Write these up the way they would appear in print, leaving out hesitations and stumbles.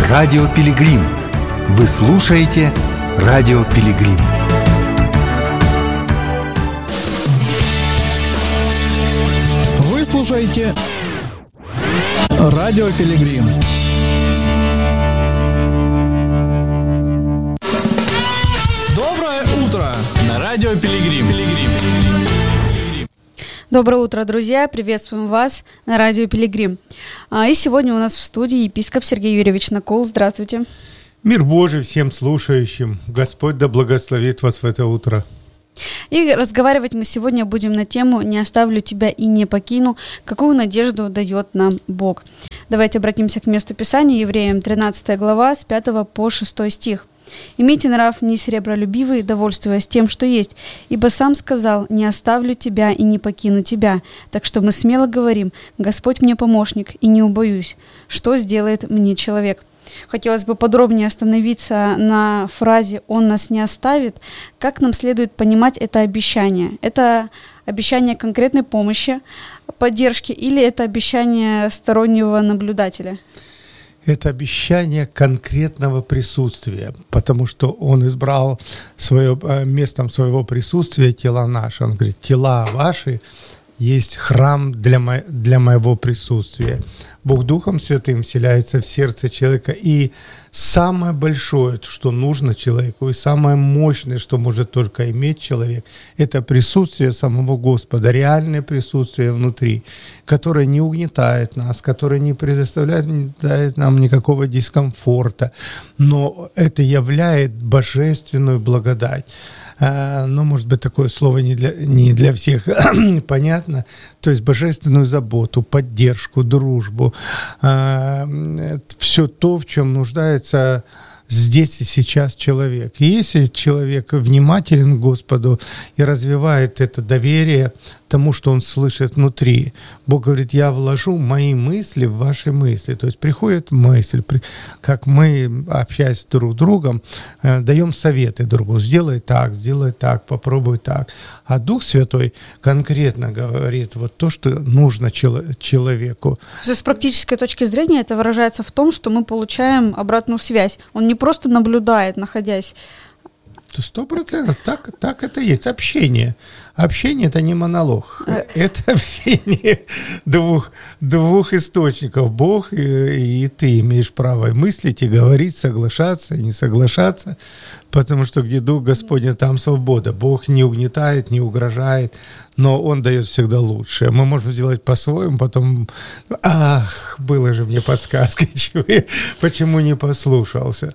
Радио Пилигрим. Вы слушаете Радио Пилигрим. Вы слушаете Радио Пилигрим. Доброе утро на Радио Пилигрим. Доброе утро, друзья! Приветствуем вас на Радио Пилигрим. И сегодня у нас в студии епископ Сергей Юрьевич Накул. Здравствуйте! Мир Божий всем слушающим! Господь да благословит вас в это утро! И разговаривать мы сегодня будем на тему «Не оставлю тебя и не покину. Какую надежду дает нам Бог?». Давайте обратимся к месту Писания, Евреям 13 глава, с 5 по 6 стих. «Имейте нрав не серебролюбивый, довольствуясь тем, что есть, ибо сам сказал, не оставлю тебя и не покину тебя. Так что мы смело говорим, Господь мне помощник, и не убоюсь. Что сделает мне человек?» Хотелось бы подробнее остановиться на фразе «Он нас не оставит». Как нам следует понимать это обещание? Это обещание конкретной помощи, поддержки или это обещание стороннего наблюдателя? Это обещание конкретного присутствия, потому что Он избрал местом своего присутствия тела наши. Он говорит, тела ваши есть храм для моего присутствия. Бог Духом Святым вселяется в сердце человека. И самое большое, что нужно человеку, и самое мощное, что может только иметь человек, это присутствие самого Господа, реальное присутствие внутри, которое не угнетает нас, которое не предоставляет нам никакого дискомфорта, но это являет божественную благодать. Но, может быть, такое слово не для всех понятно. То есть божественную заботу, поддержку, дружбу. Все то, в чем нуждается здесь и сейчас человек. И если человек внимателен к Господу и развивает это доверие тому, что он слышит внутри, Бог говорит, я вложу мои мысли в ваши мысли. То есть приходит мысль, как мы, общаясь друг с другом, даем советы другу. Сделай так, попробуй так. А Дух Святой конкретно говорит вот то, что нужно человеку. С практической точки зрения это выражается в том, что мы получаем обратную связь. Он не просто наблюдает, находясь. 100%. Так это и есть. Общение. Общение – это не монолог. Это общение двух источников. Бог и ты имеешь право мыслить и говорить, соглашаться и не соглашаться, потому что где Дух Господень, там свобода. Бог не угнетает, не угрожает, но Он дает всегда лучшее. Мы можем сделать по-своему, потом было же мне подсказка, почему не послушался.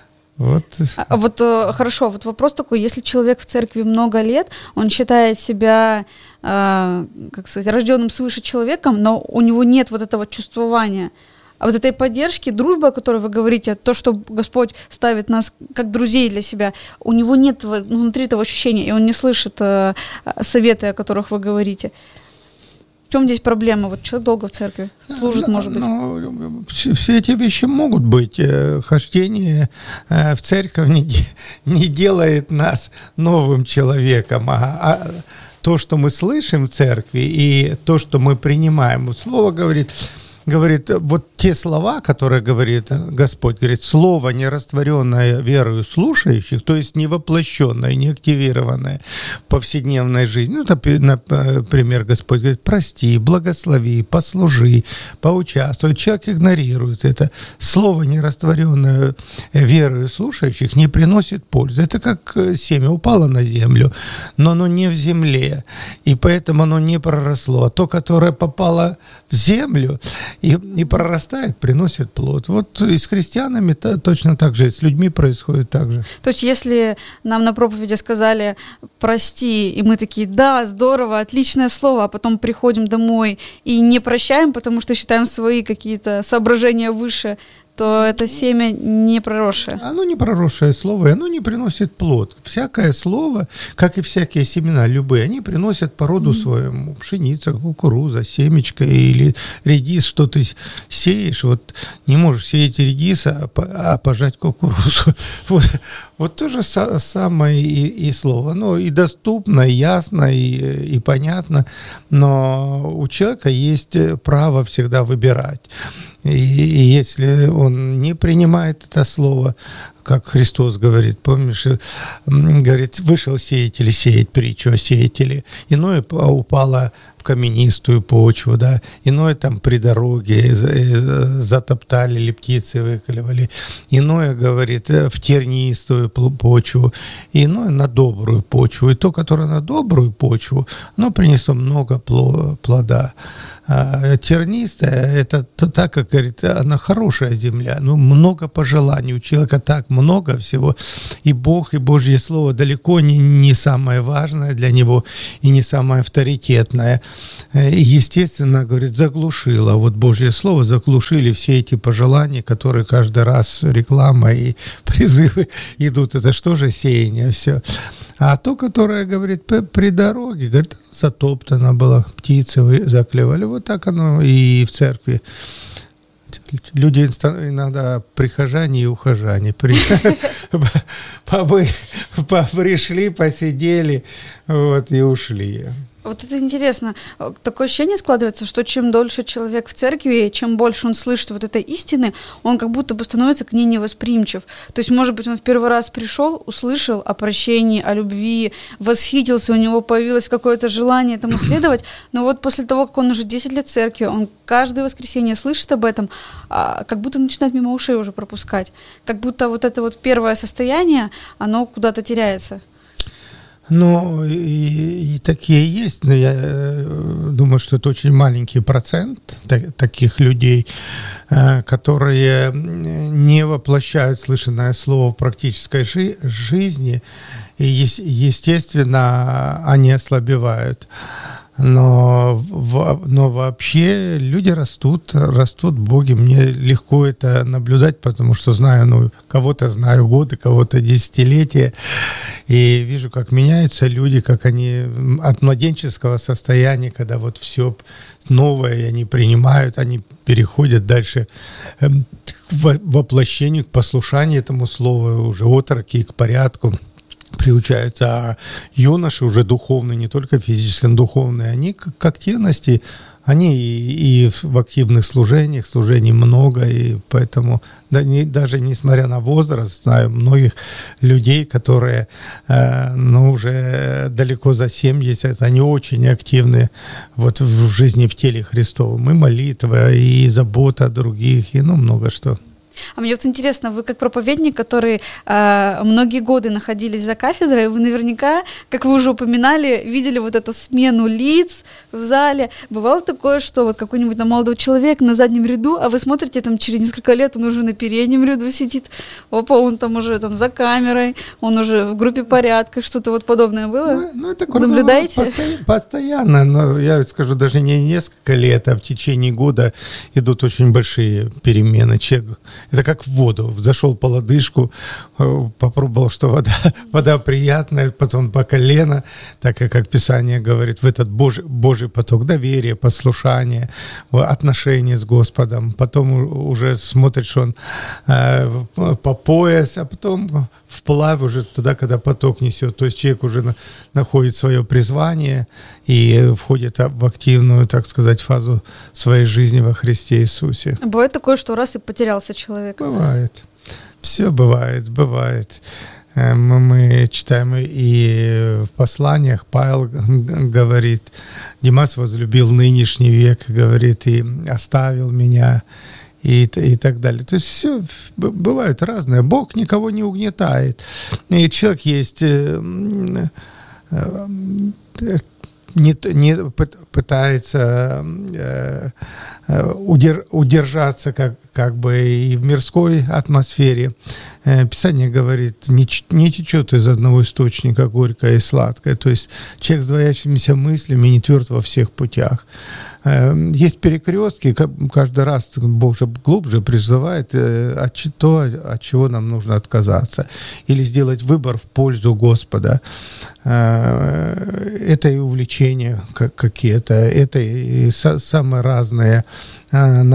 Хорошо, вопрос такой, если человек в церкви много лет, он считает себя, рожденным свыше человеком, но у него нет вот этого чувствования, а вот этой поддержки, дружбы, о которой вы говорите, то, что Господь ставит нас как друзей для себя, у него нет внутри этого ощущения, и он не слышит советы, о которых вы говорите. В чем здесь проблема? Вот человек долго в церкви служит, может быть. Все эти вещи могут быть. Хождение в церковь не делает нас новым человеком, а то, что мы слышим в церкви, и то, что мы принимаем. Слово говорит, вот те слова, которые говорит Господь, говорит, слово, не растворенное верою слушающих, то есть не воплощенное, не активированное в повседневной жизни. Например, Господь говорит, прости, благослови, послужи, поучаствуй. Человек игнорирует это. Слово, не растворенное верою слушающих, не приносит пользы. Это как семя упало на землю, но оно не в земле, и поэтому оно не проросло. А то, которое попало в землю, и прорастает, приносит плод. Вот и с христианами точно так же, и с людьми происходит так же. То есть если нам на проповеди сказали «прости», и мы такие «да, здорово, отличное слово», а потом приходим домой и не прощаем, потому что считаем свои какие-то соображения выше, то это семя не проросшее. Оно не проросшее слово, и оно не приносит плод. Всякое слово, как и всякие семена, любые, они приносят по роду своему. Пшеница, кукуруза, семечко или редис, что ты сеешь. Вот не можешь сеять редис, а пожать кукурузу. Вот то же самое и слово. Ну, и доступно, и ясно, и понятно, но у человека есть право всегда выбирать. И если он не принимает это слово, как Христос говорит, помнишь, говорит, вышел сеятель сеять притчу о сеятеле, иное упало в каменистую почву, да, иное там при дороге затоптали или птицы выколевали, иное, говорит, в тернистую почву, иное на добрую почву. И то, которое на добрую почву, оно принесло много плода. А тернистая, это так, как говорит, она хорошая земля, ну, много пожеланий, у человека так много всего, и Бог, и Божье Слово далеко не самое важное для него, и не самое авторитетное. И, естественно, говорит, заглушило, вот Божье Слово заглушили все эти пожелания, которые каждый раз реклама и призывы идут, это что же сеяние все. А то, которое, говорит, при дороге, говорит, затоптано было, птицы заклевали. Вот так оно и в церкви. Люди иногда прихожане и ухожане. Пришли, посидели, вот, и ушли. Вот это интересно. Такое ощущение складывается, что чем дольше человек в церкви, чем больше он слышит вот этой истины, он как будто бы становится к ней невосприимчив. То есть, может быть, он в первый раз пришел, услышал о прощении, о любви, восхитился, у него появилось какое-то желание этому следовать, но вот после того, как он уже 10 лет в церкви, он каждое воскресенье слышит об этом, как будто начинает мимо ушей уже пропускать. Как будто вот это вот первое состояние, оно куда-то теряется. Ну, и такие есть, но я думаю, что это очень маленький процент таких людей, которые не воплощают слышанное слово в практической жизни, и, естественно, они ослабевают. Но вообще люди растут в Боге. Мне легко это наблюдать, потому что знаю, кого-то знаю годы, кого-то десятилетия, и вижу, как меняются люди, как они от младенческого состояния, когда вот все новое они принимают, они переходят дальше к воплощению, к послушанию этому слову, уже отроки, к порядку приучаются, а юноши уже духовные, не только физически, но духовные, они к активности, они и в активных служений много, и поэтому даже несмотря на возраст, знаю многих людей, которые уже далеко за 70, они очень активны вот в жизни в теле Христовом, и молитва, и забота о других, и много что. А мне вот интересно, вы как проповедник, который многие годы находились за кафедрой, вы наверняка, как вы уже упоминали, видели вот эту смену лиц в зале. Бывало такое, что вот какой-нибудь там молодой человек на заднем ряду, а вы смотрите, там через несколько лет он уже на переднем ряду сидит, опа, он там уже там за камерой, он уже в группе порядка, что-то вот подобное было? Это наблюдаете? Постоянно, но я скажу, даже не несколько лет, а в течение года идут очень большие перемены. Это как в воду. Зашел по лодыжку, попробовал, что вода приятная, потом по колено, так как Писание говорит, в этот Божий поток доверия, послушания, отношения с Господом. Потом уже смотрит, что он по пояс, а потом вплавь уже туда, когда поток несет. То есть человек уже находит свое призвание и входит в активную, так сказать, фазу своей жизни во Христе Иисусе. Бывает такое, что раз и потерялся человек. Бывает. Все бывает. Мы читаем и в посланиях, Павел говорит, Димас возлюбил нынешний век, говорит, и оставил меня, и так далее. То есть все бывает разное. Бог никого не угнетает. И человек есть... не пытается удержаться как бы и в мирской атмосфере. Писание говорит, не течет из одного источника горькое и сладкое. То есть человек с двоящимися мыслями не тверд во всех путях. Есть перекрестки, каждый раз Бог же глубже призывает от чего нам нужно отказаться, или сделать выбор в пользу Господа. Это и увлечения какие-то, это и самые разные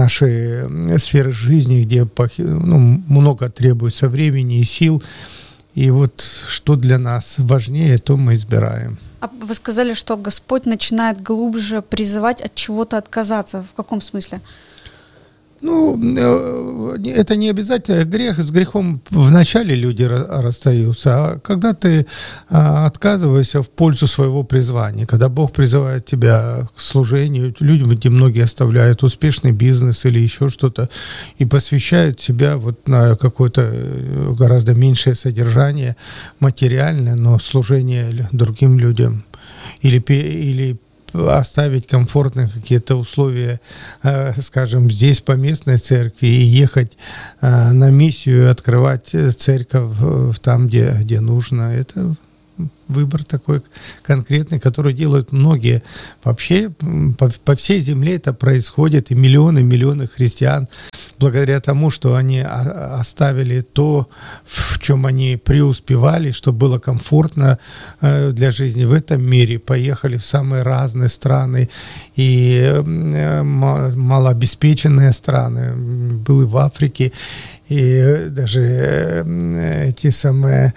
наши сферы жизни, где много требуется времени и сил. И вот что для нас важнее, то мы избираем. А вы сказали, что Господь начинает глубже призывать от чего-то отказаться. В каком смысле? Ну, это не обязательно грех. С грехом вначале люди расстаются, а когда ты отказываешься в пользу своего призвания, когда Бог призывает тебя к служению, люди, где многие оставляют успешный бизнес или еще что-то и посвящают себя вот на какое-то гораздо меньшее содержание материальное, но служение другим людям или оставить комфортные какие-то условия, скажем, здесь по местной церкви и ехать на миссию, открывать церковь там, где нужно. Это выбор такой конкретный, который делают многие. Вообще по всей земле это происходит, и миллионы христиан, благодаря тому, что они оставили то, в чем они преуспевали, что было комфортно для жизни в этом мире, поехали в самые разные страны и малообеспеченные страны, был и в Африке, и даже эти самые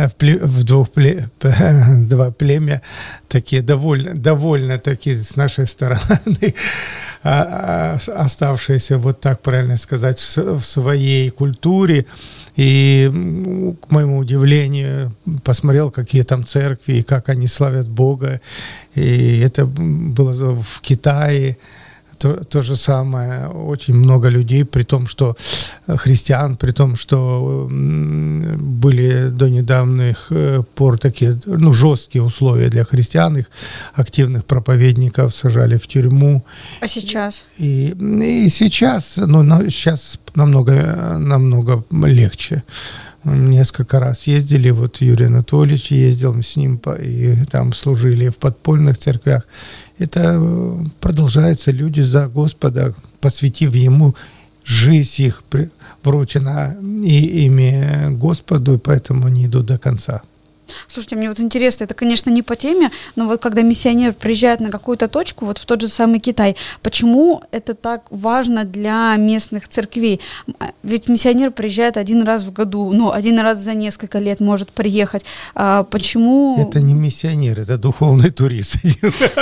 два племя такие довольно такие с нашей стороны оставшиеся, вот так правильно сказать, в своей культуре. И, к моему удивлению, посмотрел, какие там церкви, и как они славят Бога. И это было в Китае. То же самое, очень много людей, при том, что христиан, при том, что были до недавних пор такие жесткие условия для христиан, их активных проповедников сажали в тюрьму. А сейчас? И сейчас, сейчас намного легче. Несколько раз ездили, вот Юрий Анатольевич ездил с ним, и там служили в подпольных церквях. Это продолжается, люди за Господа, посвятив Ему, жизнь их вручена ими Господу, и поэтому они идут до конца. Слушайте, мне вот интересно, это, конечно, не по теме, но вот когда миссионер приезжает на какую-то точку, вот в тот же самый Китай, почему это так важно для местных церквей? Ведь миссионер приезжает один раз в году, один раз за несколько лет может приехать. Почему? Это не миссионер, это духовный турист. От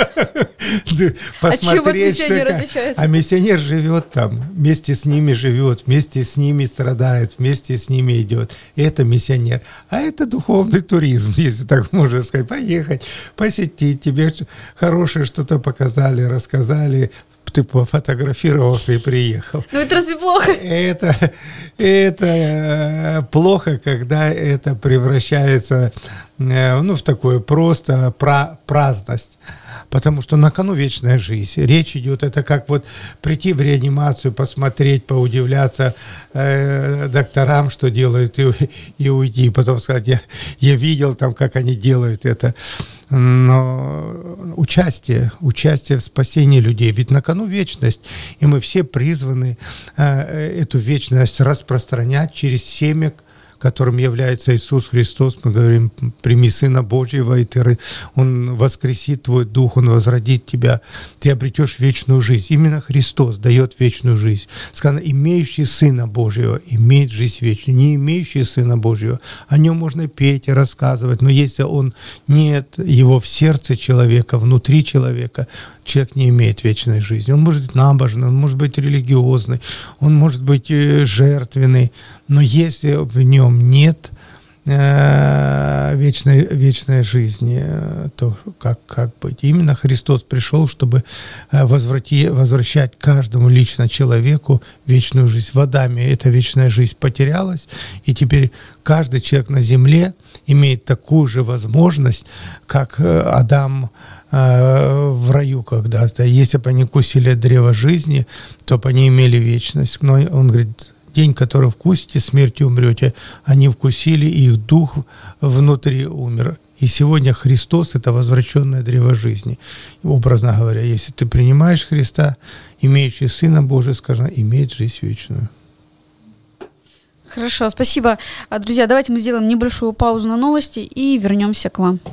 чего миссионер отличается? А миссионер живет там, вместе с ними живет, вместе с ними страдает, вместе с ними идет. Это миссионер. А это духовный турист. Если так можно сказать, поехать, посетить, тебе хорошее что-то показали, рассказали, ты пофотографировался и приехал. Ну это разве плохо? Это плохо, когда это превращается в такое просто праздность. Потому что на кону вечная жизнь. Речь идет, это как вот прийти в реанимацию, посмотреть, поудивляться докторам, что делают, и уйти. Потом сказать, я видел там, как они делают это. Но участие в спасении людей. Ведь на кону вечность, и мы все призваны эту вечность распространять через семя, которым является Иисус Христос. Мы говорим, прими Сына Божьего, и Он воскресит твой дух, Он возродит тебя, ты обретешь вечную жизнь. Именно Христос дает вечную жизнь. Сказано, имеющий Сына Божьего имеет жизнь вечную. Не имеющий Сына Божьего, о Нем можно петь и рассказывать, но если нет Его в сердце человека, внутри человека, человек не имеет вечной жизни. Он может быть набожный, он может быть религиозный, он может быть жертвенный, но если в нем нет вечной жизни, то как быть? Именно Христос пришел, чтобы возвращать каждому лично человеку вечную жизнь. В Адаме эта вечная жизнь потерялась, и теперь каждый человек на земле имеет такую же возможность, как Адам в раю когда-то. Если бы они вкусили от древа жизни, то бы они имели вечность. Но он говорит, день, который вкусите, смертью умрете. Они вкусили, их дух внутри умер. И сегодня Христос – это возвращенное древо жизни. Образно говоря, если ты принимаешь Христа, имеющий Сына Божия, сказано, имеет жизнь вечную. Хорошо, спасибо. Друзья, давайте мы сделаем небольшую паузу на новости и вернемся к вам.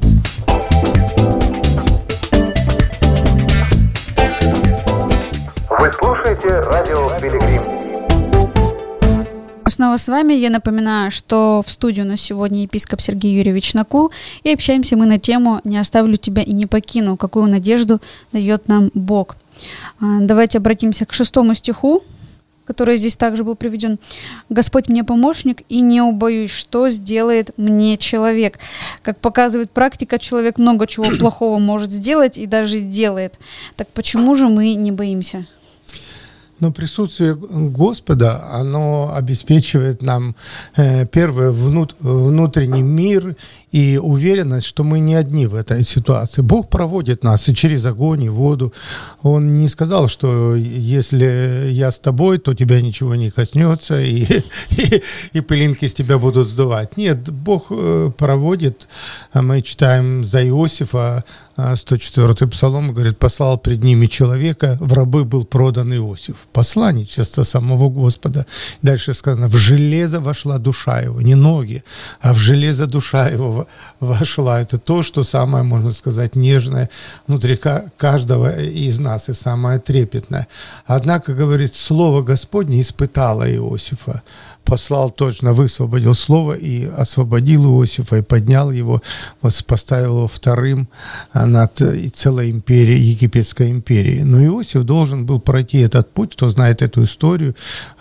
Вы слушаете радио «Пилигрим». снова с вами. Я напоминаю, что в студии у нас сегодня епископ Сергей Юрьевич Накул, и общаемся мы на тему «Не оставлю тебя и не покину. Какую надежду дает нам Бог». Давайте обратимся к 6 стиху, который здесь также был приведен. «Господь мне помощник, и не убоюсь, что сделает мне человек». Как показывает практика, человек много чего плохого может сделать и даже делает. Так почему же мы не боимся? Но присутствие Господа, оно обеспечивает нам, первое, внутренний мир и уверенность, что мы не одни в этой ситуации. Бог проводит нас и через огонь, и воду. Он не сказал, что если я с тобой, то тебя ничего не коснется, и пылинки с тебя будут сдувать. Нет, Бог проводит. Мы читаем за Иосифа, 104-й псалом, говорит, послал пред ними человека, в рабы был продан Иосиф. Посланничество самого Господа. Дальше сказано, в железо вошла душа его, не ноги, а в железо душа его вошла. Это то, что самое, можно сказать, нежное внутри каждого из нас и самое трепетное. Однако, говорит, слово Господне испытало Иосифа. Послал точно, высвободил слово и освободил Иосифа, и поднял его, поставил его вторым над целой империей, египетской империей. Но Иосиф должен был пройти этот путь, кто знает эту историю,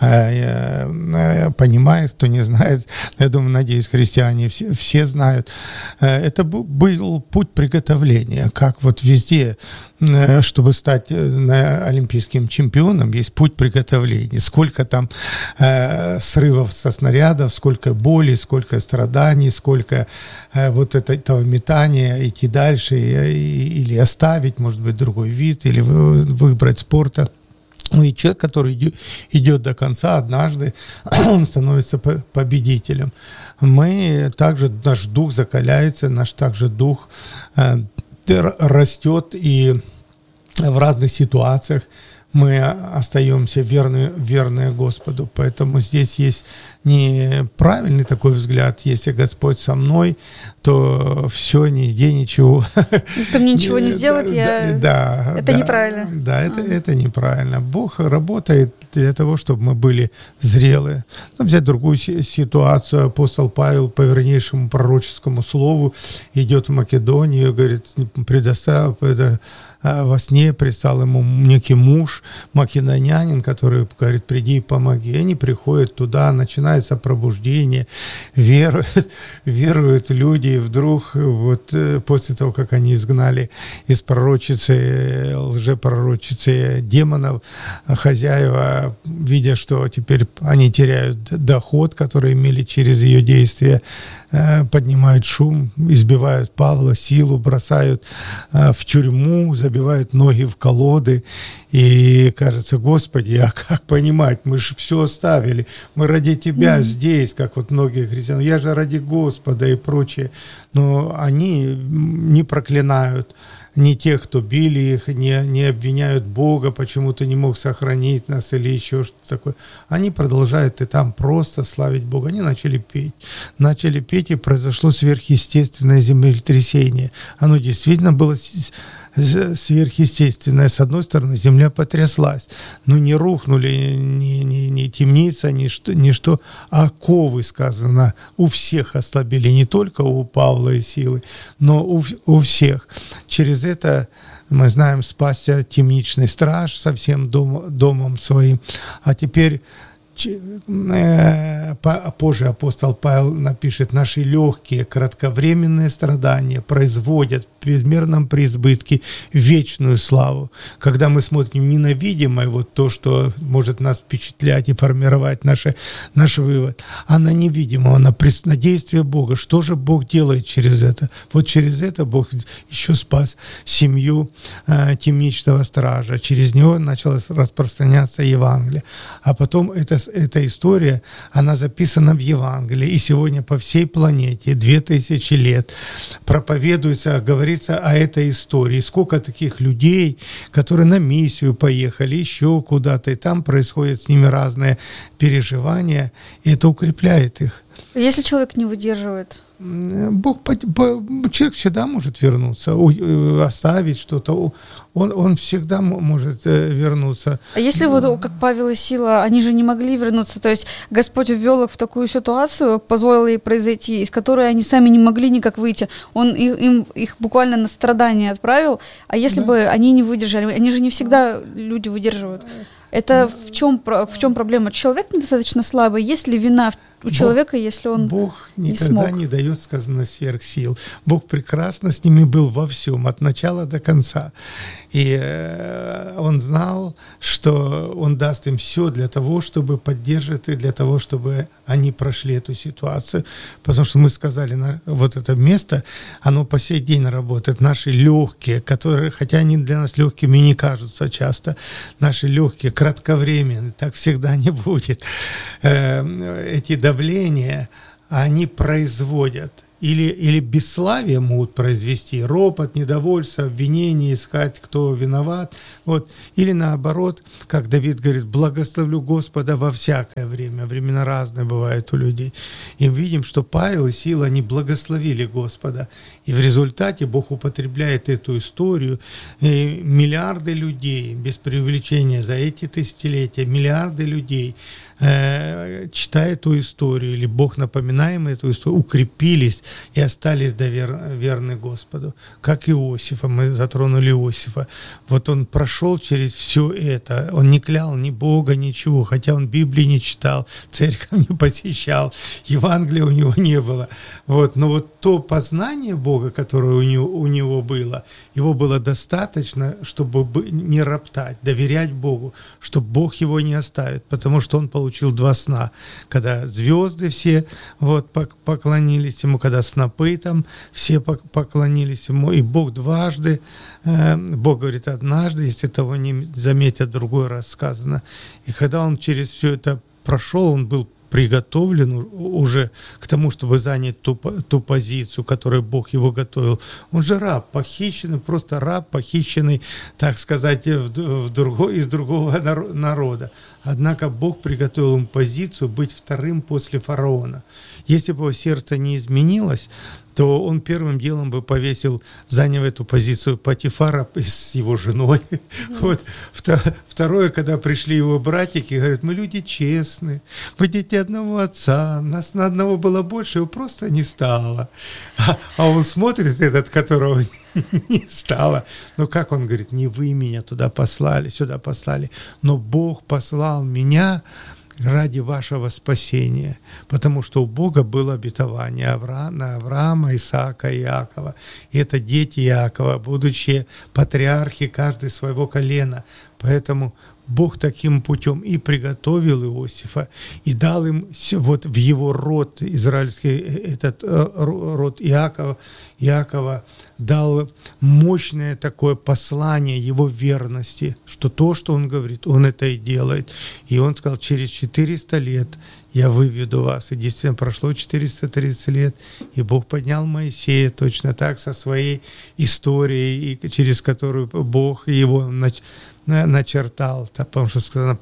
понимает, кто не знает, я думаю, надеюсь, христиане все знают. Это был путь приготовления, как вот везде, чтобы стать олимпийским чемпионом, есть путь приготовления. Сколько там срывов со снарядов, сколько боли, сколько страданий, сколько вот этого метания, идти дальше или оставить, может быть, другой вид, или выбрать спорта. Ну и человек, который идет до конца, однажды он становится победителем. Мы также, наш дух закаляется, наш также дух растет, и в разных ситуациях мы остаемся верные Господу. Поэтому здесь есть неправильный такой взгляд. Если Господь со мной, то все, нигде ничего. То мне ничего не сделать, это неправильно. Да, это неправильно. Бог работает для того, чтобы мы были зрелые. Но взять другую ситуацию. Апостол Павел по вернейшему пророческому слову идет в Македонию, говорит, предоставил это. Во сне предстал ему некий муж, македонянин, который говорит, приди и помоги. Они приходят туда, начинается пробуждение, веруют люди, и вдруг вот после того, как они изгнали из пророчицы, лжепророчицы демонов, хозяева, видя, что теперь они теряют доход, который имели через ее действия, поднимают шум, избивают Павла, силу бросают в тюрьму, забивают ноги в колоды, и кажется, Господи, а как понимать, мы же все оставили, мы ради Тебя здесь, как вот многие христиане, я же ради Господа и прочее, но они не проклинают ни тех, кто били их, не обвиняют Бога, почему ты не мог сохранить нас или еще что-то такое. Они продолжают и там просто славить Бога. Они начали петь, и произошло сверхъестественное землетрясение. Оно действительно было сверхъестественное. С одной стороны, земля потряслась, но не рухнули ни темница, ничто, а оковы, сказано, у всех ослабели, не только у Павла и Силы, но у всех. Через это, мы знаем, спасся темничный страж со всем домом своим, а теперь позже апостол Павел напишет, наши легкие кратковременные страдания производят в безмерном преизбытке вечную славу. Когда мы смотрим ненавидимое, вот то, что может нас впечатлять и формировать наш вывод, а на невидимого, на преснодействие Бога. Что же Бог делает через это? Вот через это Бог еще спас семью темничного стража. Через него началось распространяться Евангелие. А потом эта история, она записана в Евангелии, и сегодня по всей планете 2000 лет проповедуется, говорится о этой истории. Сколько таких людей, которые на миссию поехали, еще куда-то, и там происходят с ними разные переживания, и это укрепляет их. Если человек не выдерживает? Человек всегда может вернуться, оставить что-то, он всегда может вернуться. А если вот, как Павел и Сила, они же не могли вернуться, то есть Господь ввел их в такую ситуацию, позволил ей произойти, из которой они сами не могли никак выйти, Он их буквально на страдания отправил, а если бы они не выдержали, они же не всегда люди выдерживают. Это в чем проблема? Человек недостаточно слабый, есть ли вина у человека, если он Бог не никогда смог? не дает, сказано, сверхсил. Бог прекрасно с ними был во всем, от начала до конца. И Он знал, что Он даст им все для того, чтобы поддержать, и для того, чтобы они прошли эту ситуацию. Потому что мы сказали, вот это место, оно по сей день работает. Наши легкие, которые, хотя они для нас легкими не кажутся часто, наши легкие, кратковременные, так всегда не будет. Эти давления, они производят или бесславие могут произвести, ропот, недовольство, обвинение, искать, кто виноват, вот. Или наоборот, как Давид говорит, благословлю Господа во всякое время, времена разные бывают у людей. И мы видим, что Павел и Сила, они благословили Господа, и в результате Бог употребляет эту историю, и миллиарды людей, без преувеличения, за эти тысячелетия, миллиарды людей, читая эту историю, или Бог, напоминаемый эту историю, укрепились и остались верны Господу. Как Иосифа, мы затронули Иосифа. Вот он прошел через все это, он не клял ни Бога, ничего, хотя он Библии не читал, церковь не посещал, Евангелия у него не было. Вот. Но вот то познание Бога, которое у него было, его было достаточно, чтобы не роптать, доверять Богу, чтобы Бог его не оставит, потому что он получил 2 сна, когда звезды все вот поклонились ему, когда снопы там все поклонились ему, и Бог дважды, Бог говорит однажды, если того не заметят, другой раз сказано. И когда он через все это прошел, он был приготовлен уже к тому, чтобы занять ту позицию, которой Бог его готовил. Он же раб, похищенный, просто раб, похищенный, так сказать, из другого народа. Однако Бог приготовил ему позицию быть вторым после фараона. Если бы его сердце не изменилось, то он первым делом бы заняв эту позицию Потифара с его женой. Вот. Второе, когда пришли его братики, говорят, мы люди честные, мы дети одного отца, нас на одного было больше, его просто не стало. А он смотрит, этот, которого не стало. Но как он говорит, не вы меня сюда послали, но Бог послал меня ради вашего спасения, потому что у Бога было обетование на Авраама, Исаака и Иакова. И это дети Иакова, будущие патриархи, каждый своего колена. Поэтому Бог таким путем и приготовил Иосифа, и дал им вот в его род израильский, этот род Иакова дал мощное такое послание его верности, что то, что он говорит, он это и делает. И он сказал, через 400 лет я выведу вас. И действительно прошло 430 лет, и Бог поднял Моисея точно так со своей историей, и через которую Бог его начертал, потому что сказано,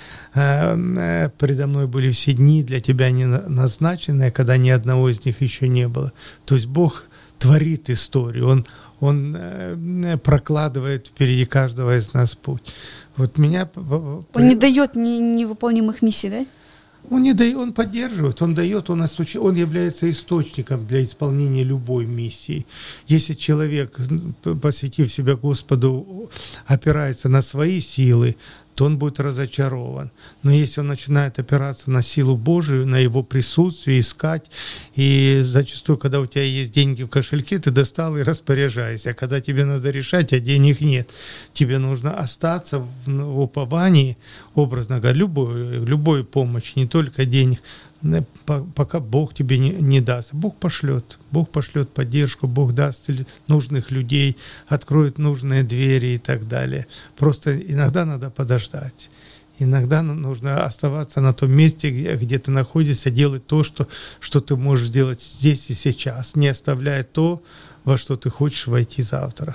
предо мной были все дни для тебя не назначенные, когда ни одного из них еще не было. То есть Бог творит историю, Он прокладывает впереди каждого из нас путь. Вот меня... Он не дает невыполнимых миссий, да? Он поддерживает, он дает, он является источником для исполнения любой миссии. Если человек, посвятив себя Господу, опирается на свои силы, то он будет разочарован. Но если он начинает опираться на силу Божию, на Его присутствие, искать, и зачастую, когда у тебя есть деньги в кошельке, ты достал и распоряжайся. Когда тебе надо решать, а денег нет, тебе нужно остаться в уповании, образно говоря, любой помощи, не только денег, пока Бог тебе не даст. Бог пошлет поддержку, Бог даст нужных людей, откроет нужные двери и так далее. Просто иногда надо подождать. Иногда нужно оставаться на том месте, где ты находишься, делать то, что ты можешь делать здесь и сейчас, не оставляя то, во что ты хочешь войти завтра.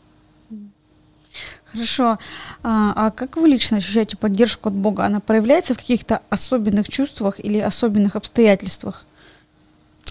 Хорошо. А как вы лично ощущаете поддержку от Бога? Она проявляется в каких-то особенных чувствах или особенных обстоятельствах?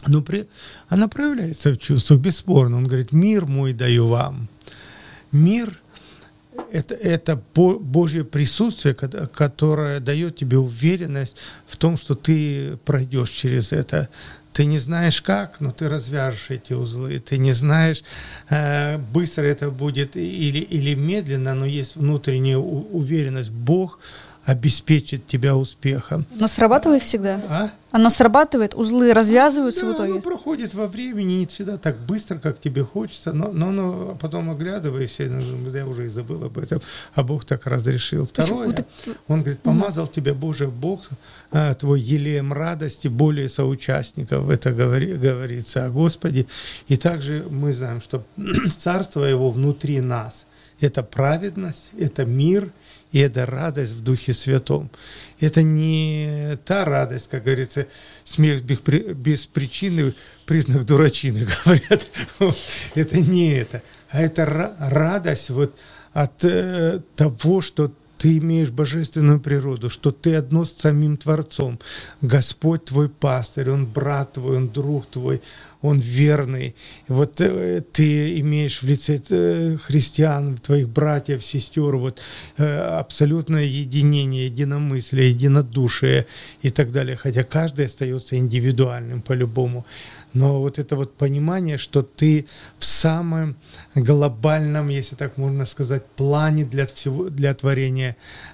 она проявляется в чувствах, бесспорно. Он говорит: мир мой даю вам. Мир – это Божье присутствие, которое дает тебе уверенность в том, что ты пройдешь через это. Ты не знаешь как, но ты развяжешь эти узлы. Ты не знаешь, быстро это будет или медленно, но есть внутренняя уверенность. Бог обеспечит тебя успехом. Но срабатывает всегда? А? Оно срабатывает, узлы развязываются в итоге? Оно проходит во времени, не всегда так быстро, как тебе хочется, но потом оглядываешься, я уже и забыл об этом, а Бог так разрешил. Второе, Он говорит: помазал тебя, Боже, Бог твой елеем радости более соучастников. Это говорится о Господе. И также мы знаем, что Царство Его внутри нас. Это праведность, это мир, и это радость в Духе Святом. Это не та радость, как говорится, смех без причины, признак дурачины, говорят. Это не это. А это радость вот от того, что ты имеешь божественную природу, что ты одно с самим Творцом. Господь твой пастырь, Он брат твой, Он друг твой, Он верный. Вот ты имеешь в лице христиан, твоих братьев, сестер, вот абсолютное единение, единомыслие, единодушие и так далее. Хотя каждый остается индивидуальным по-любому. Но вот это вот понимание, что ты в самом глобальном, если так можно сказать, плане для творения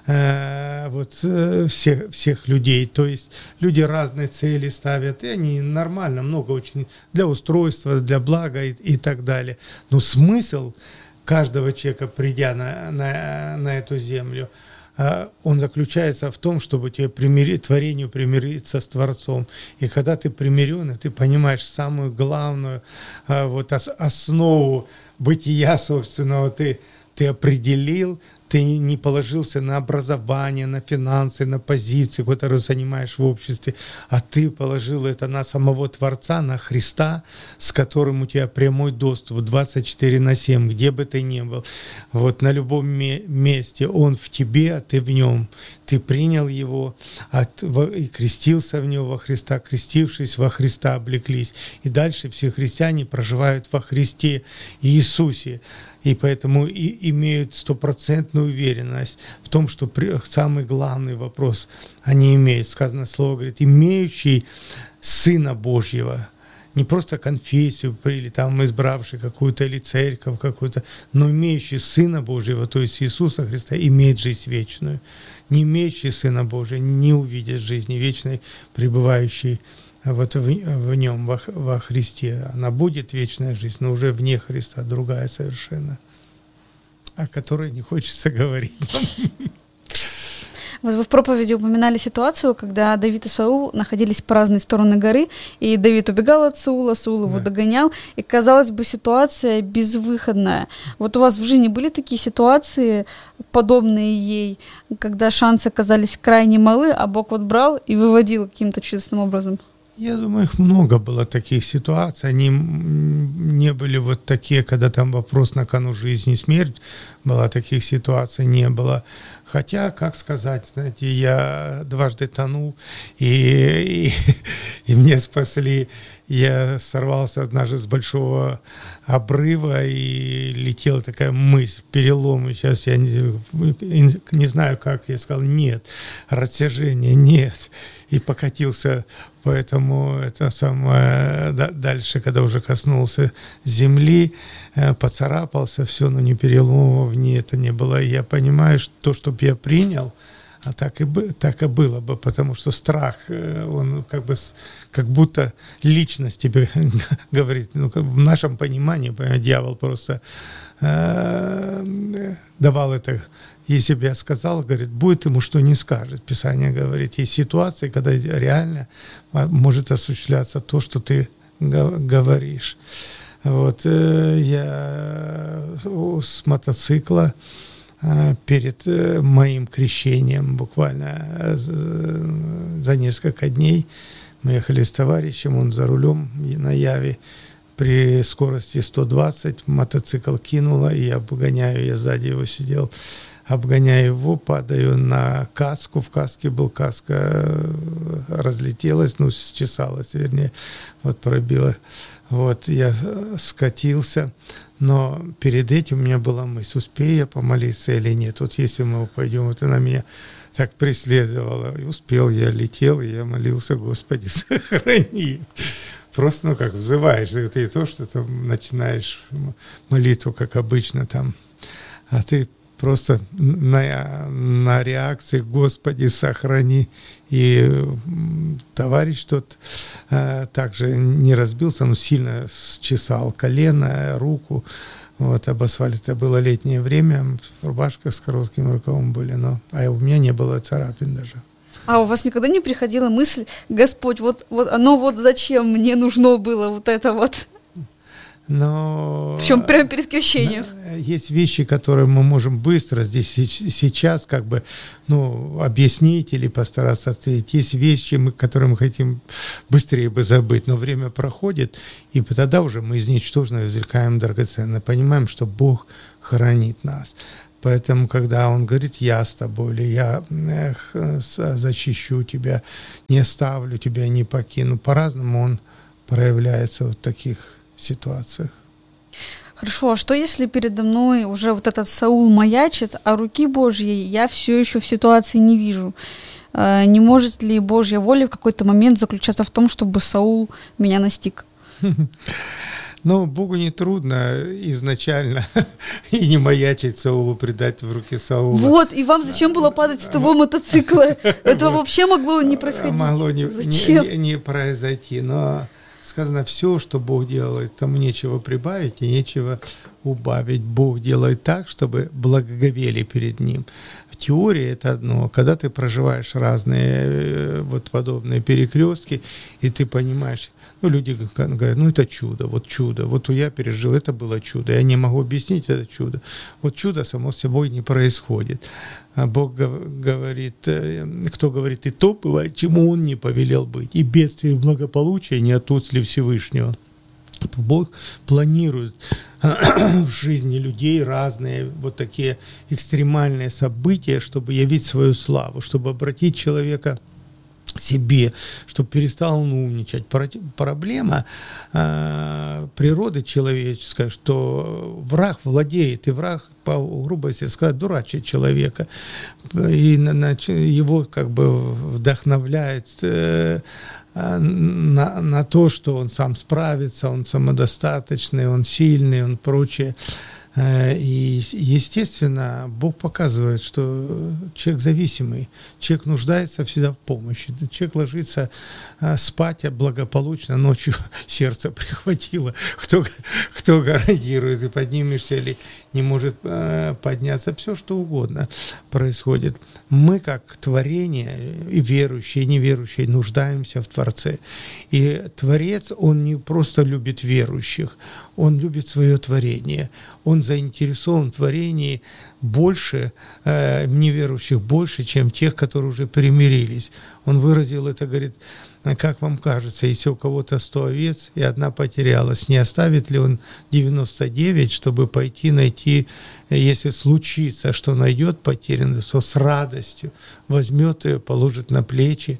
всех людей. То есть люди разные цели ставят, и они нормально, много очень для устройства, для блага и так далее. Но смысл каждого человека, придя на эту землю, он заключается в том, чтобы тебе творению примириться с Творцом. И когда ты примирен, ты понимаешь самую главную основу бытия собственного, ты определил, ты не положился на образование, на финансы, на позиции, которые занимаешь в обществе, а ты положил это на самого Творца, на Христа, с которым у тебя прямой доступ 24/7, где бы ты ни был. Вот на любом месте Он в тебе, а ты в Нем. Ты принял Его и крестился в Него во Христа, крестившись во Христа, облеклись. И дальше все христиане проживают во Христе Иисусе. И поэтому имеют стопроцентную уверенность в том, что самый главный вопрос они имеют. Сказано слово, говорит: имеющий Сына Божьего, не просто конфессию или там избравший какую-то или церковь какую-то, но имеющий Сына Божьего, то есть Иисуса Христа, имеет жизнь вечную. Не имеющий Сына Божьего не увидит жизни вечной, пребывающей вот в Нем, во Христе. Она будет вечная жизнь, но уже вне Христа, другая совершенно, о которой не хочется говорить. Вот вы в проповеди упоминали ситуацию, когда Давид и Саул находились по разные стороны горы, и Давид убегал от Саула, Саул его догонял, и, казалось бы, ситуация безвыходная. Вот у вас в жизни были такие ситуации, подобные ей, когда шансы оказались крайне малы, а Бог вот брал и выводил каким-то чудесным образом? Я думаю, их много было таких ситуаций. Они не были вот такие, когда там вопрос на кону жизнь и смерть была, таких ситуаций не было. Хотя, как сказать, знаете, я дважды тонул, и меня спасли. Я сорвался однажды с большого обрыва, и летела такая мысль, перелом. И сейчас я не знаю, как. Я сказал: нет, растяжение нет. И покатился. Поэтому это самое дальше, когда уже коснулся земли, поцарапался, все, но ни переломов, ни это не было. И я понимаю, что то, что я принял, а так и было бы, потому что страх, он как будто личность тебе говорит. Ну, в нашем понимании, дьявол просто давал это. Если бы я сказал, говорит, будет ему, что не скажет. Писание говорит, есть ситуации, когда реально может осуществляться то, что ты говоришь. Вот я с мотоцикла перед моим крещением, буквально за несколько дней, мы ехали с товарищем, он за рулем на Яве, при скорости 120 мотоцикл кинуло, и я обгоняю, я сзади его сидел. обгоняю его, падаю на каску. В каске был каска, разлетелась, счесалась, вернее, пробила. Я скатился, но перед этим у меня была мысль, успею я помолиться или нет. Если мы пойдем, она меня так преследовала. И успел, я летел, и я молился: Господи, сохрани. Просто, как взываешь, это не то, что там начинаешь молитву, как обычно там, а ты просто на реакции: Господи, сохрани. И товарищ тот также не разбился, но сильно счесал колено, руку. Об асфальте. Это было летнее время, рубашка с коротким рукавом были, а у меня не было царапин даже. А у вас никогда не приходила мысль: Господь, оно зачем мне нужно было это? Но причем прямо перед крещением. Есть вещи, которые мы можем быстро здесь сейчас объяснить или постараться ответить. Есть вещи, которые мы хотим быстрее бы забыть, но время проходит, и тогда уже мы из ничтожного извлекаем драгоценное, понимаем, что Бог хранит нас. Поэтому, когда Он говорит: я с тобой, или я защищу тебя, не оставлю тебя, не покину, по-разному Он проявляется в таких ситуациях. Хорошо, а что если передо мной уже этот Саул маячит, а руки Божьей я все еще в ситуации не вижу? Не может ли Божья воля в какой-то момент заключаться в том, чтобы Саул меня настиг? Богу не трудно изначально и не маячить Саулу, предать в руки Саула. И вам зачем было падать с того мотоцикла? Это вообще могло не происходить. Могло не произойти, но сказано: все, что Бог делает, тому нечего прибавить и нечего убавить. Бог делает так, чтобы благоговели перед Ним. В теории это одно. Когда ты проживаешь разные подобные перекрестки, и ты понимаешь, люди говорят: это чудо, чудо. Я пережил, это было чудо. Я не могу объяснить это чудо. Чудо само собой не происходит. А Бог говорит, кто говорит: и то бывает, чему Он не повелел быть. И бедствие и благополучие не от отрасли Всевышнего. Бог планирует в жизни людей разные такие экстремальные события, чтобы явить свою славу, чтобы обратить человека себе, чтобы перестал он умничать. Проблема природы человеческой, что враг владеет, и враг, по грубости сказать, дурачит человека, и его вдохновляет на то, что он сам справится, он самодостаточный, он сильный, он прочее. И, естественно, Бог показывает, что человек зависимый, человек нуждается всегда в помощи. Человек ложится спать благополучно, ночью сердце прихватило. Кто гарантирует, и поднимешься или не может подняться, все что угодно происходит. Мы, как творение, и верующие, и неверующие, нуждаемся в Творце. И Творец, Он не просто любит верующих, Он любит свое творение. Он заинтересован в творении больше, неверующих больше, чем тех, которые уже примирились. Он выразил это, говорит: как вам кажется, если у кого-то 100 овец и одна потерялась, не оставит ли он 99, чтобы пойти найти, если случится, что найдет потерянную, то с радостью возьмет ее, положит на плечи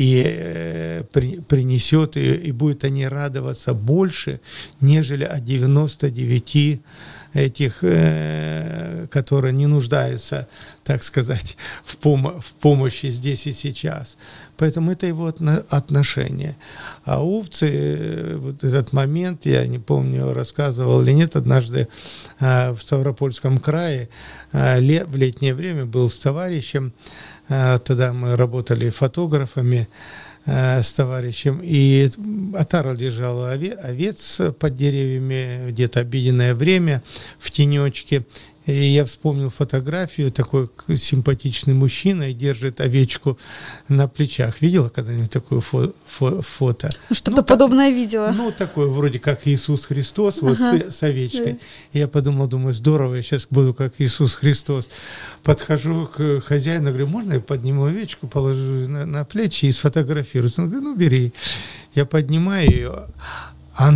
и принесет ее, и будут они радоваться больше, нежели от 99 этих, которые не нуждаются, так сказать, в помощи здесь и сейчас. Поэтому это его отношение. А овцы, этот момент, я не помню, рассказывал или нет, однажды в Ставропольском крае в летнее время был с товарищем, тогда мы работали фотографами, с товарищем, и отара лежала овец под деревьями, где-то обеденное время, в тенечке. И я вспомнил фотографию, такой симпатичный мужчина и держит овечку на плечах. Видела когда-нибудь такое фото? Что-то подобное видела. Такое вроде как Иисус Христос, с овечкой. Да. И я думаю, здорово, я сейчас буду как Иисус Христос. Подхожу к хозяину, говорю: можно я подниму овечку, положу на плечи и сфотографирую? Он говорит: бери. Я поднимаю ее, она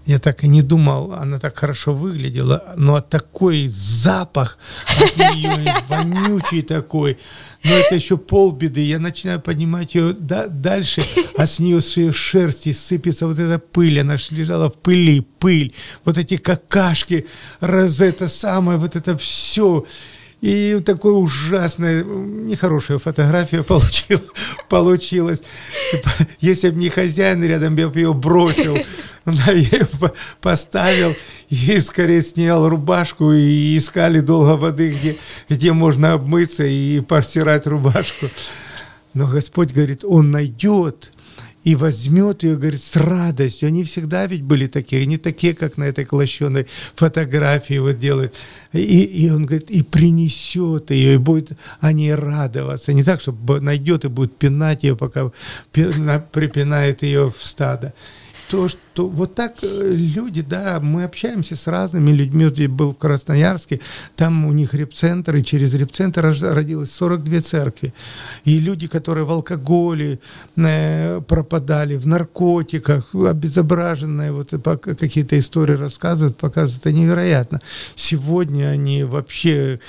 Я так и не думал, она так хорошо выглядела, но такой запах от нее, вонючий такой. Но это еще полбеды. Я начинаю поднимать ее дальше, а с нее шерсти сыпется вот эта пыль. Она лежала в пыли, пыль. Вот эти какашки, это самое, вот это все. И такая ужасная, нехорошая фотография получилась. Если бы не хозяин рядом, я бы ее бросил. Я ее поставил и скорее снял рубашку, и искали долго воды, где можно обмыться и постирать рубашку. Но Господь говорит, Он найдет и возьмет ее, говорит, с радостью. Они всегда ведь были такие, не такие, как на этой клощеной фотографии вот делают. И Он говорит, и принесет ее, и будет о ней радоваться. Не так, чтобы найдет и будет пинать ее, пока припинает ее в стадо. То, что вот так люди, да, мы общаемся с разными людьми. Вот я был в Красноярске, там у них репцентр, и через репцентр родилось 42 церкви. И люди, которые в алкоголе пропадали, в наркотиках, обезображенные, вот какие-то истории рассказывают, показывают, это невероятно. Сегодня они вообще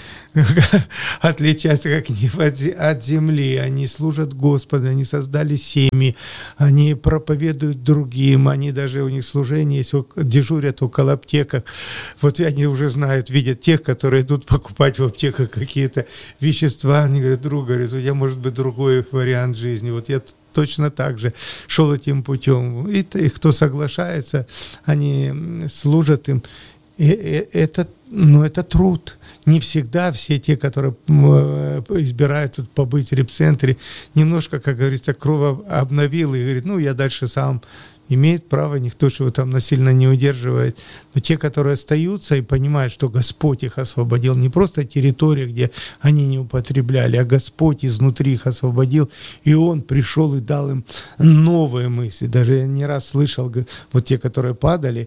отличаются как небо от земли. Они служат Господу, они создали семьи, они проповедуют другим, они даже, у них служение есть, дежурят около аптеках. Вот они уже знают, видят тех, которые идут покупать в аптеках какие-то вещества. Они говорят, друг, говорит, у тебя может быть другой вариант жизни. Вот я точно так же шел этим путем. И кто соглашается, они служат им. И это труд. Не всегда все те, которые избирают побыть в репцентре, немножко, как говорится, кровь обновил и говорит, я дальше сам. Имеет право, никто же его там насильно не удерживает. Но те, которые остаются и понимают, что Господь их освободил, не просто территория, где они не употребляли, а Господь изнутри их освободил, и Он пришел и дал им новые мысли. Даже я не раз слышал, вот те, которые падали,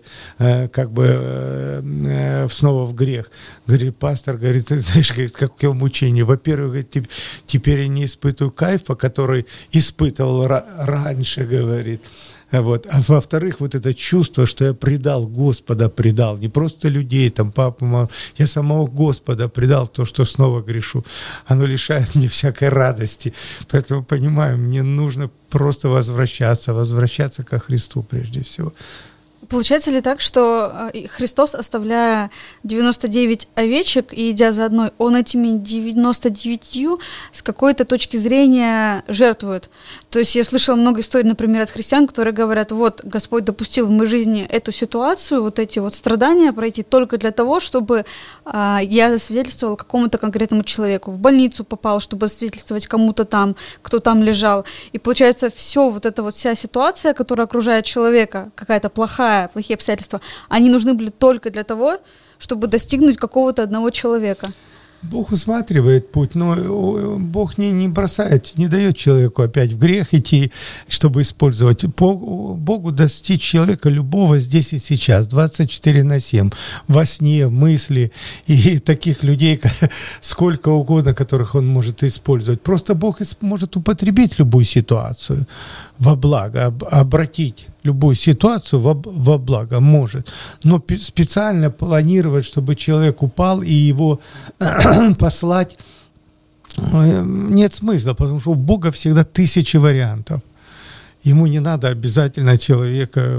снова в грех. Говорит, пастор, говорит, знаешь, говорит, какое мучение. Во-первых, говорит, теперь я не испытываю кайфа, который испытывал раньше, говорит. Вот. А во-вторых, вот это чувство, что я предал Господа, не просто людей, там, папу, маму, я самого Господа предал, то, что снова грешу, оно лишает меня всякой радости. Поэтому, понимаю, мне нужно просто возвращаться ко Христу прежде всего. Получается ли так, что Христос, оставляя 99 овечек и идя за одной, Он этими 99 с какой-то точки зрения жертвует? То есть я слышала много историй, например, от христиан, которые говорят, вот Господь допустил в моей жизни эту ситуацию, вот эти вот страдания пройти только для того, чтобы я засвидетельствовал какому-то конкретному человеку. В больницу попал, чтобы засвидетельствовать кому-то там, кто там лежал. И получается, вся ситуация, которая окружает человека, какая-то плохие обстоятельства, они нужны были только для того, чтобы достигнуть какого-то одного человека. Бог усматривает путь, но Бог не бросает, не дает человеку опять в грех идти, чтобы использовать. Богу достичь человека любого здесь и сейчас, 24/7, во сне, в мысли. И таких людей сколько угодно, которых Он может использовать. Просто Бог может употребить любую ситуацию во благо, обратить любую ситуацию во благо может. Но специально планировать, чтобы человек упал и его послать, нет смысла, потому что у Бога всегда 1000 вариантов. Ему не надо обязательно человека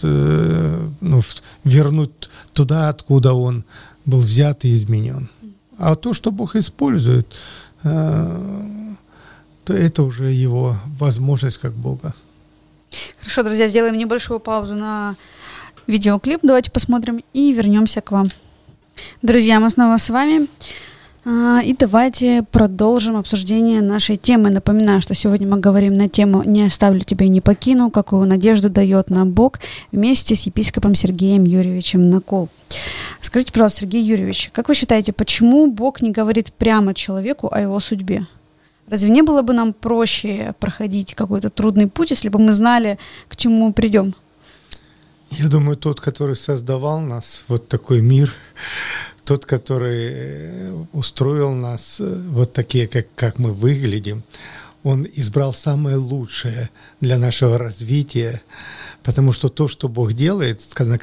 вернуть туда, откуда он был взят и изменен. А то, что Бог использует, то это уже его возможность как Бога. Хорошо, друзья, сделаем небольшую паузу на видеоклип. Давайте посмотрим и вернемся к вам. Друзья, мы снова с вами. И давайте продолжим обсуждение нашей темы. Напоминаю, что сегодня мы говорим на тему «Не оставлю тебя и не покину. Какую надежду дает нам Бог» вместе с епископом Сергеем Юрьевичем Накол. Скажите, пожалуйста, Сергей Юрьевич, как вы считаете, почему Бог не говорит прямо человеку о его судьбе? Разве не было бы нам проще проходить какой-то трудный путь, если бы мы знали, к чему мы придем? Я думаю, тот, который создавал нас, вот такой мир, тот, который устроил нас вот такие, как мы выглядим, Он избрал самое лучшее для нашего развития, потому что то, что Бог делает, сказано,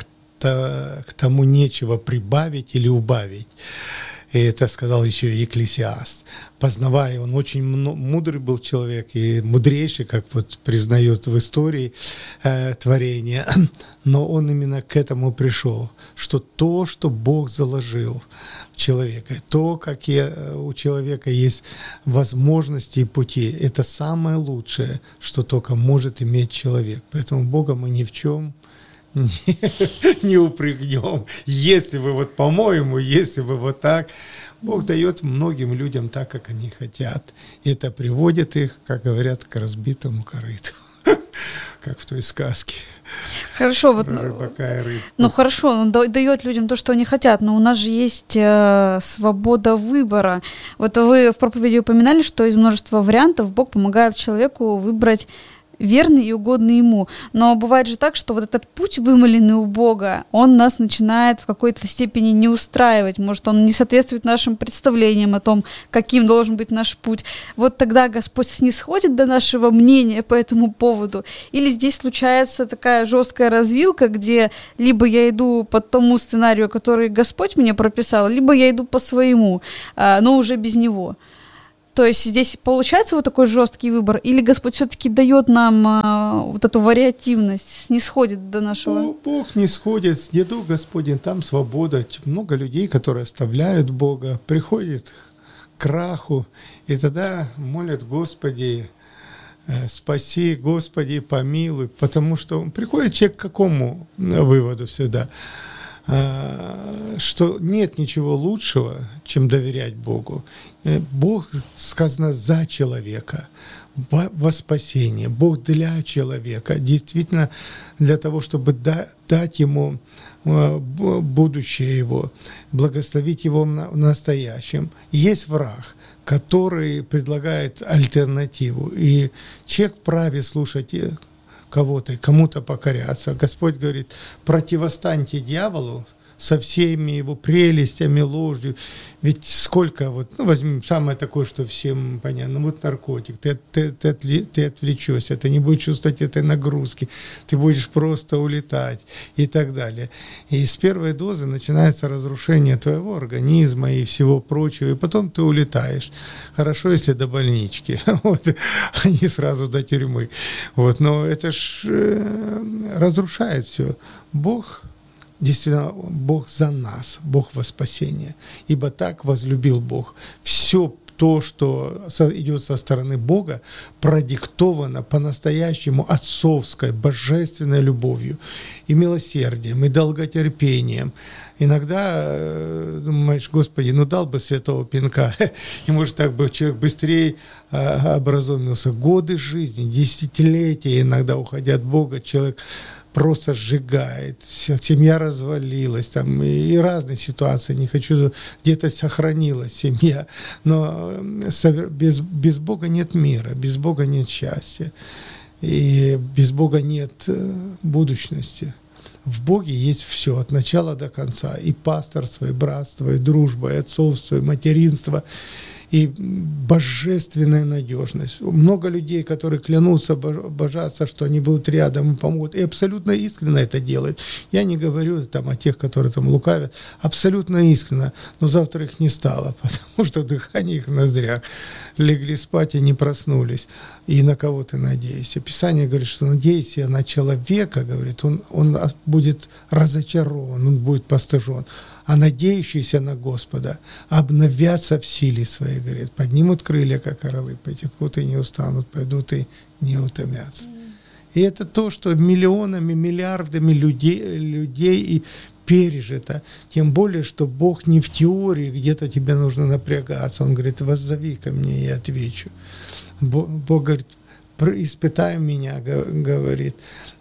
к тому нечего прибавить или убавить. И это сказал еще и Екклесиаст. Познавая, он очень мудрый был человек и мудрейший, как вот признают в истории творения. Но он именно к этому пришел, что то, что Бог заложил в человека, то, какие у человека есть возможности и пути, это самое лучшее, что только может иметь человек. Поэтому Бога мы ни в чем не упрекнем. Если вы вот, по-моему, если вы вот так, Бог дает многим людям так, как они хотят. И это приводит их, как говорят, к разбитому корыту. Как в той сказке. Хорошо, вот, рыбака и рыбку. Ну хорошо, он дает людям то, что они хотят, но у нас же есть свобода выбора. Вот вы в проповеди упоминали, что из множества вариантов Бог помогает человеку выбрать верный и угодный ему. Но бывает же так, что вот этот путь, вымоленный у Бога, он нас начинает в какой-то степени не устраивать. Может, он не соответствует нашим представлениям о том, каким должен быть наш путь. Вот тогда Господь снисходит до нашего мнения по этому поводу. Или здесь случается такая жесткая развилка, где либо я иду по тому сценарию, который Господь мне прописал, либо я иду по своему, но уже без Него. То есть здесь получается вот такой жесткий выбор, или Господь все-таки дает нам вот эту вариативность, снисходит до нашего? Бог не сходит, где Дух Господень, там свобода. Много людей, которые оставляют Бога, приходят к краху, и тогда молят: Господи, спаси, Господи, помилуй. Потому что приходит человек к какому выводу всегда? Что нет ничего лучшего, чем доверять Богу. Бог, сказано, за человека, во спасение. Бог для человека, действительно для того, чтобы дать ему будущее его, благословить его в настоящем. Есть враг, который предлагает альтернативу, и человек вправе слушать кого-то, кому-то покоряться. Господь говорит: противостаньте дьяволу со всеми его прелестями, ложью. Ведь сколько, вот, возьмем самое такое, что всем понятно, вот наркотик, ты отвлечешься, ты не будешь чувствовать этой нагрузки, ты будешь просто улетать и так далее. И с первой дозы начинается разрушение твоего организма и всего прочего, и потом ты улетаешь. Хорошо, если до больнички, вот, а не сразу до тюрьмы. Вот, но это ж разрушает все. Бог... Действительно, Бог за нас, Бог во спасение. Ибо так возлюбил Бог. Все то, что идет со стороны Бога, продиктовано по-настоящему отцовской, божественной любовью и милосердием, и долготерпением. Иногда думаешь: Господи, дал бы святого пинка, и может так бы человек быстрее образумился. Годы жизни, десятилетия иногда уходя от Бога, человек просто сжигает, семья развалилась, там и разные ситуации, не хочу, где-то сохранилась семья, но без Бога нет мира, без Бога нет счастья, и без Бога нет будущности. В Боге есть все, от начала до конца, и пасторство, и братство, и дружба, и отцовство, и материнство, и божественная надежность. Много людей, которые клянутся, божатся, что они будут рядом и помогут, и абсолютно искренне это делают. Я не говорю там о тех, которые там лукавят, абсолютно искренне, но завтра их не стало, потому что дыхание их в ноздрях. Легли спать и не проснулись. И на кого ты надеешься? Писание говорит, что надейся на человека, говорит, он будет разочарован, он будет постыжен. А надеющиеся на Господа обновятся в силе своей, говорит, поднимут крылья, как орлы, потекут и не устанут, пойдут и не утомятся. И это то, что миллионами, миллиардами людей и пережито. Тем более, что Бог не в теории, где-то тебе нужно напрягаться. Он говорит: воззови ко мне, я отвечу. Бог говорит: испытай меня, говорит,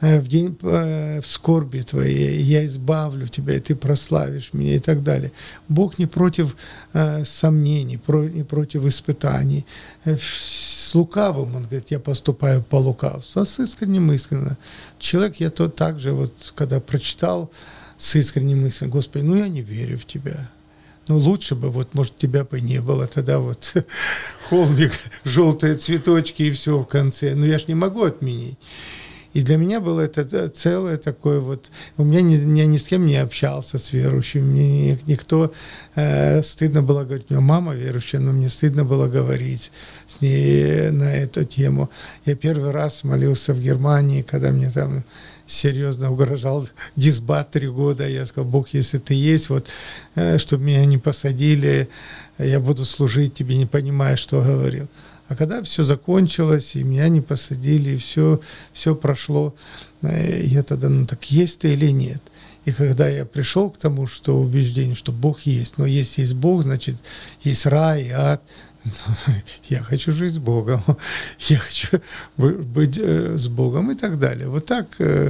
в скорби твоей, я избавлю тебя, и ты прославишь меня, и так далее. Бог не против сомнений, не против испытаний. С лукавым, он говорит, я поступаю по лукавству, а с искренним искренно. Человек, я то так же, вот, когда прочитал с искренним искренним: Господи, я не верю в тебя. Лучше бы, вот, может, тебя бы не было, тогда вот холмик, желтые цветочки и все в конце. Я ж не могу отменить. И для меня было это целое такое вот... Я ни с кем не общался с верующими, мне никто... стыдно было говорить, у меня мама верующая, но мне стыдно было говорить с ней на эту тему. Я первый раз молился в Германии, когда мне там серьезно угрожал дисбат 3 года. Я сказал: Бог, если ты есть, вот, чтобы меня не посадили, я буду служить тебе, не понимая, что говорил. А когда все закончилось, и меня не посадили, и все прошло, я тогда, так есть ты или нет? И когда я пришел к тому, что убеждение, что Бог есть, но если есть Бог, значит, есть рай и ад. Я хочу жить с Богом, я хочу быть с Богом и так далее. Вот так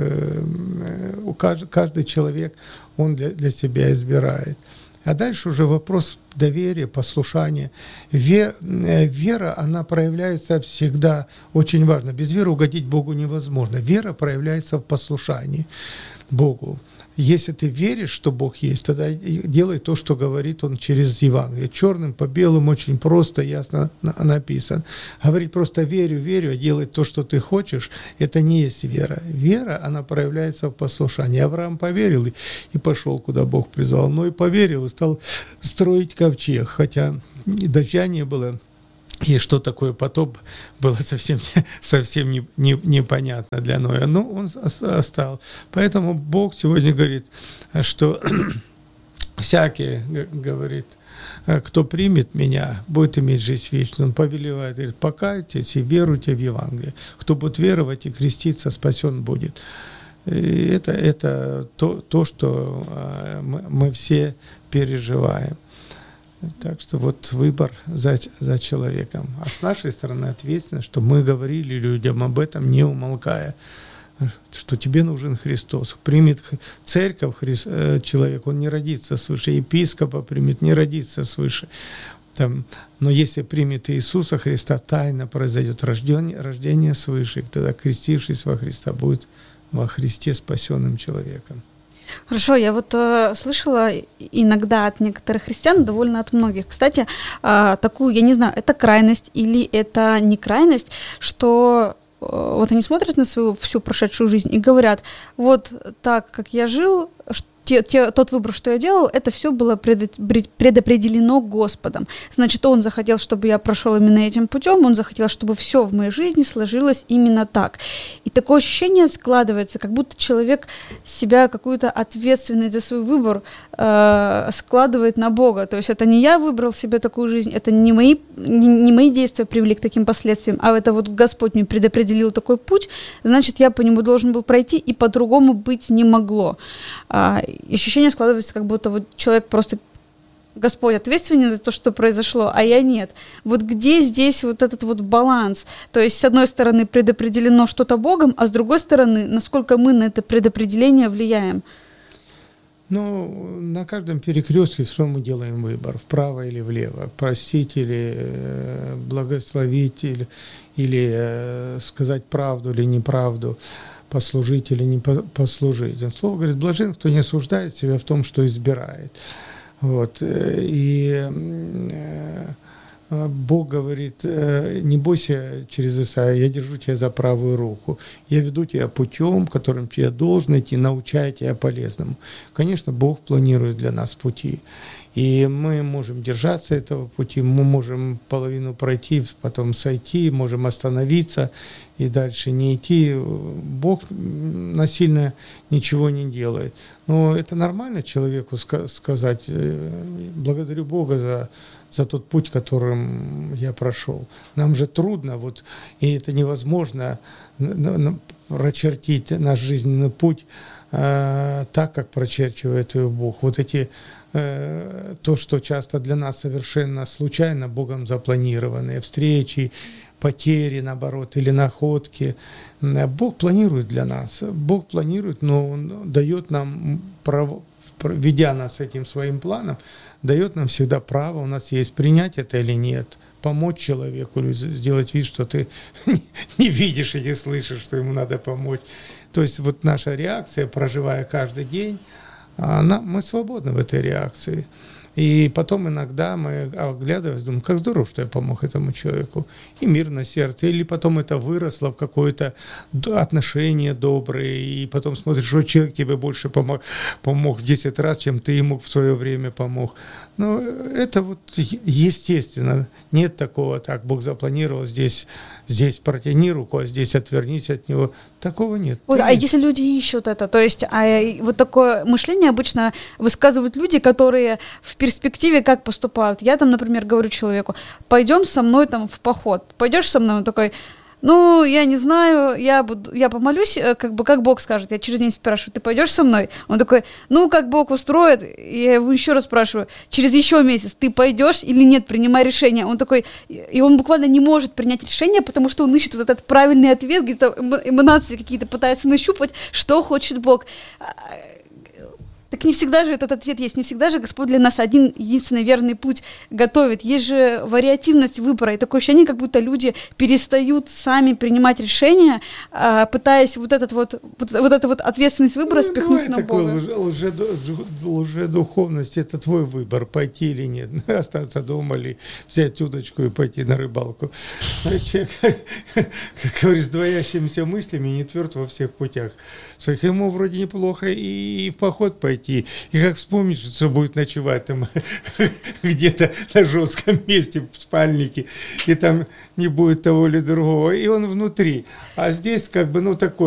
каждый человек, он для себя избирает. А дальше уже вопрос доверия, послушания. Вера, она проявляется всегда, очень важно. Без веры угодить Богу невозможно. Вера проявляется в послушании Богу. Если ты веришь, что Бог есть, тогда делай то, что говорит Он через Евангелие. Черным по белому очень просто, ясно написано. Говорить просто верю, а делать то, что ты хочешь, это не есть вера. Вера, она проявляется в послушании. Авраам поверил и пошел, куда Бог призвал. Но и поверил, и стал строить ковчег, хотя дождя не было. И что такое потоп, было совсем непонятно для Ноя. Но он стал. Поэтому Бог сегодня говорит, что всякий, говорит, кто примет меня, будет иметь жизнь вечную. Он повелевает, говорит, покайтесь и веруйте в Евангелие. Кто будет веровать и креститься, спасен будет. И это то, что мы все переживаем. Так что вот выбор за человеком. А с нашей стороны ответственность, что мы говорили людям об этом, не умолкая, что тебе нужен Христос. Примет церковь человек, он не родится свыше. Епископа примет, не родится свыше. Но если примет Иисуса Христа, тайно произойдет рождение свыше. И тогда, крестившись во Христа, будет во Христе спасенным человеком. Хорошо, я вот слышала иногда от некоторых христиан, довольно от многих, кстати, такую, я не знаю, это крайность или это не крайность, что вот они смотрят на свою всю прошедшую жизнь и говорят, вот так, как я жил, тот выбор, что я делал, это все было предопределено Господом. Значит, Он захотел, чтобы я прошел именно этим путем, Он захотел, чтобы все в моей жизни сложилось именно так. И такое ощущение складывается, как будто человек себя какую-то ответственность за свой выбор складывает на Бога. То есть это не я выбрал себе такую жизнь, это не мои действия привели к таким последствиям, а это вот Господь мне предопределил такой путь, значит, я по нему должен был пройти, и по-другому быть не могло. Ощущение складывается, как будто вот человек просто, Господь ответственен за то, что произошло, а я нет. Вот где здесь вот этот вот баланс? То есть, с одной стороны, предопределено что-то Богом, а с другой стороны, насколько мы на это предопределение влияем? Ну, на каждом перекрестке все мы делаем выбор, вправо или влево, простить или благословить, или сказать правду или неправду, послужить или не послужить. Слово говорит, блажен, кто не осуждает себя в том, что избирает. Вот. И Бог говорит, не бойся через Исаия, я держу тебя за правую руку, я веду тебя путем, которым тебе должен идти, научая тебя полезному. Конечно, Бог планирует для нас пути, и мы можем держаться этого пути, мы можем половину пройти, потом сойти, можем остановиться и дальше не идти. Бог насильно ничего не делает. Но это нормально человеку сказать, благодарю Бога за тот путь, которым я прошел. Нам же трудно, вот, и это невозможно прочертить наш жизненный путь так, как прочерчивает его Бог. Вот эти, то, что часто для нас совершенно случайно Богом запланированные встречи, потери, наоборот, или находки, Бог планирует для нас. Бог планирует, но Он дает нам право, ведя нас этим своим планом, дает нам всегда право, у нас есть принять это или нет, помочь человеку, или сделать вид, что ты не видишь и не слышишь, что ему надо помочь. То есть вот наша реакция, проживая каждый день, мы свободны в этой реакции. И потом иногда мы, оглядываясь, думаем, как здорово, что я помог этому человеку. И мир на сердце. Или потом это выросло в какое-то отношение добрые. И потом смотришь, что человек тебе больше помог в 10 раз, чем ты ему в свое время помог. Но это вот естественно. Нет такого, так, Бог запланировал, здесь протяни руку, а здесь отвернись от него. Такого нет. Вот, а если люди ищут это, то есть вот такое мышление обычно высказывают люди, которые в перспективе как поступают. Я там, например, говорю человеку, пойдем со мной там в поход. Пойдешь со мной? Он такой, ну, я не знаю, я помолюсь, как Бог скажет. Я через день спрашиваю, ты пойдешь со мной? Он такой, ну, как Бог устроит. И я его еще раз спрашиваю, через еще месяц ты пойдешь или нет, принимай решение. Он такой, и он буквально не может принять решение, потому что он ищет вот этот правильный ответ, где-то эманации какие-то пытается нащупать, что хочет Бог. Так не всегда же этот ответ есть, не всегда же Господь для нас один единственный верный путь готовит. Есть же вариативность выбора, и такое ощущение, как будто люди перестают сами принимать решения, пытаясь вот эту вот ответственность выбора спихнуть на Бога. Лжедуховность – это твой выбор, пойти или нет, остаться дома или взять удочку и пойти на рыбалку. Человек, как говорит, с двоящимися мыслями, не тверд во всех путях своих. Ему вроде неплохо и в поход пойти, и как вспомнить, что будет ночевать там где-то на жестком месте в спальнике, и там не будет того или другого, и он внутри. А здесь как бы, такой